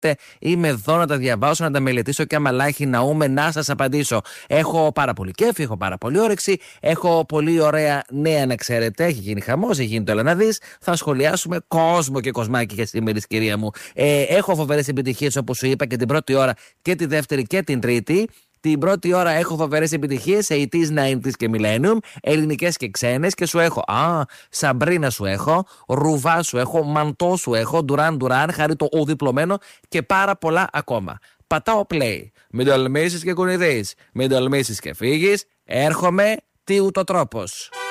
Είμαι εδώ να τα διαβάσω, να τα μελετήσω και άμα λάχει ναούμε να σας απαντήσω. Έχω πάρα πολύ κέφι, έχω πάρα πολύ όρεξη, έχω πολύ ωραία νέα να ξέρετε. Έχει γίνει χαμός, έχει γίνει το έλα να δεις. Θα σχολιάσουμε κόσμο και κοσμάκι για σήμερα, κυρία μου. Έχω φοβερές επιτυχίες όπως σου είπα και την πρώτη ώρα και τη δεύτερη και την τρίτη. Την πρώτη ώρα έχω φοβερές επιτυχίες 80s, 90s και Millennium, ελληνικές και ξένες και σου έχω Σαμπρίνα σου έχω, Ρουβά σου έχω, Μαντό σου έχω, Ντουράν Ντουράν, Χαρί το διπλωμένο και πάρα πολλά ακόμα. Πατάω play. Μην τολμήσεις και κουνηθείς, μην τολμήσεις και φύγεις, έρχομαι, τι ούτω τρόπος.